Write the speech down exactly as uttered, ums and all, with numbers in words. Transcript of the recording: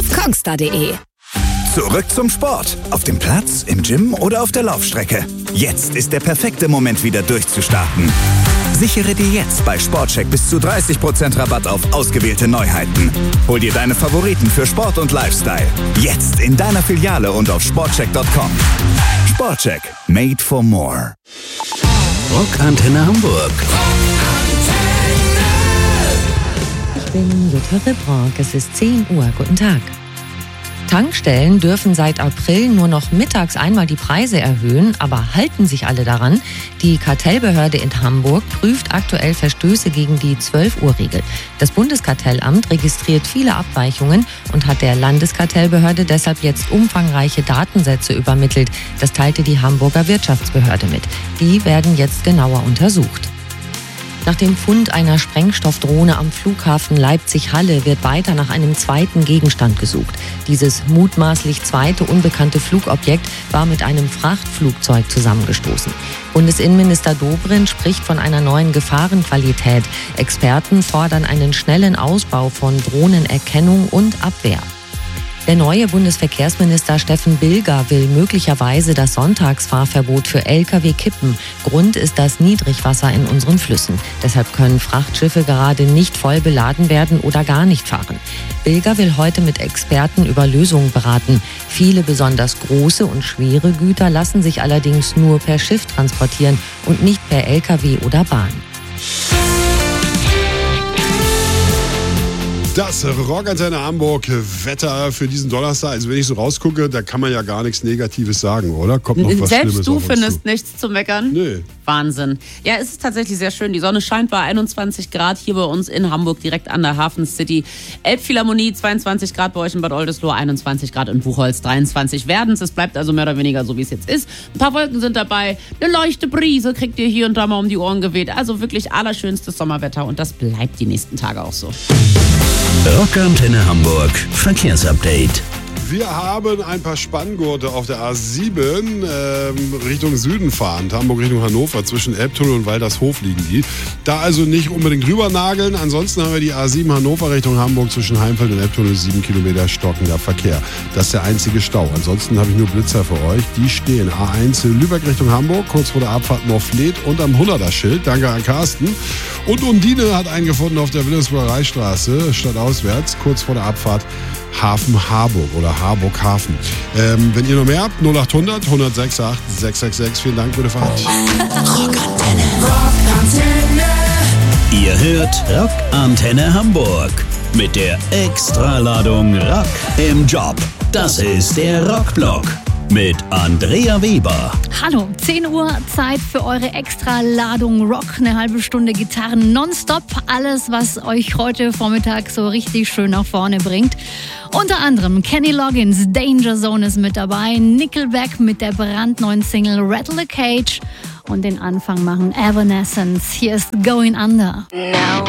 auf kongstar punkt de. Zurück zum Sport. Auf dem Platz, im Gym oder auf der Laufstrecke. Jetzt ist der perfekte Moment, wieder durchzustarten. Sichere dir jetzt bei Sportcheck bis zu dreißig Prozent Rabatt auf ausgewählte Neuheiten. Hol dir deine Favoriten für Sport und Lifestyle. Jetzt in deiner Filiale und auf sportcheck punkt com. Sportcheck. Made for more. Rockantenne Hamburg. Ich bin Jutta Ribrock. Es ist zehn Uhr. Guten Tag. Tankstellen dürfen seit April nur noch mittags einmal die Preise erhöhen, aber halten sich alle daran? Die Kartellbehörde in Hamburg prüft aktuell Verstöße gegen die zwölf Uhr Regel. Das Bundeskartellamt registriert viele Abweichungen und hat der Landeskartellbehörde deshalb jetzt umfangreiche Datensätze übermittelt. Das teilte die Hamburger Wirtschaftsbehörde mit. Die werden jetzt genauer untersucht. Nach dem Fund einer Sprengstoffdrohne am Flughafen Leipzig-Halle wird weiter nach einem zweiten Gegenstand gesucht. Dieses mutmaßlich zweite unbekannte Flugobjekt war mit einem Frachtflugzeug zusammengestoßen. Bundesinnenminister Dobrindt spricht von einer neuen Gefahrenqualität. Experten fordern einen schnellen Ausbau von Drohnenerkennung und Abwehr. Der neue Bundesverkehrsminister Steffen Bilger will möglicherweise das Sonntagsfahrverbot für L K W kippen. Grund ist das Niedrigwasser in unseren Flüssen. Deshalb können Frachtschiffe gerade nicht voll beladen werden oder gar nicht fahren. Bilger will heute mit Experten über Lösungen beraten. Viele besonders große und schwere Güter lassen sich allerdings nur per Schiff transportieren und nicht per L K W oder Bahn. Das Rockantenne Hamburg Wetter für diesen Donnerstag. Also wenn ich so rausgucke, da kann man ja gar nichts Negatives sagen, oder? Kommt noch was Selbst Schlimmes du auf uns findest zu? nichts zu meckern? Nee. Wahnsinn. Ja, es ist tatsächlich sehr schön. Die Sonne scheint bei einundzwanzig Grad hier bei uns in Hamburg, direkt an der Hafen City. Elbphilharmonie zweiundzwanzig Grad bei euch in Bad Oldesloe, einundzwanzig Grad in Buchholz, dreiundzwanzig werden es. Es bleibt also mehr oder weniger so, wie es jetzt ist. Ein paar Wolken sind dabei. Eine leichte Brise kriegt ihr hier und da mal um die Ohren geweht. Also wirklich allerschönstes Sommerwetter und das bleibt die nächsten Tage auch so. Rockantenne Hamburg. Verkehrsupdate. Wir haben ein paar Spanngurte auf der A sieben ähm, Richtung Süden fahrend, Hamburg Richtung Hannover, zwischen Elbtunnel und Waltershof liegen die. Da also nicht unbedingt drüber nageln. Ansonsten haben wir die A sieben Hannover Richtung Hamburg zwischen Heimfeld und Elbtunnel, sieben Kilometer stockender Verkehr. Das ist der einzige Stau. Ansonsten habe ich nur Blitzer für euch. Die stehen A eins Lübeck Richtung Hamburg, kurz vor der Abfahrt Morfleet und am hunderter-Schild. Danke an Carsten. Und Undine hat einen gefunden auf der Wilhelmsburger Reichsstraße, stadtauswärts, kurz vor der Abfahrt Hafen Harburg oder Harburg Hafen. Ähm, wenn ihr noch mehr habt, null acht hundert, hundertsechs acht, sechs sechs sechs. Vielen Dank für die Fahrt. Rockantenne. Rockantenne. Ihr hört Rockantenne Hamburg mit der Extraladung Rock im Job. Das ist der Rockblock mit Andrea Weber. Hallo, zehn Uhr, Zeit für eure Extra-Ladung Rock. Eine halbe Stunde Gitarren nonstop. Alles, was euch heute Vormittag so richtig schön nach vorne bringt. Unter anderem Kenny Loggins, Danger Zone ist mit dabei. Nickelback mit der brandneuen Single Rattle a Cage. Und den Anfang machen Evanescence. Hier ist Going Under. Now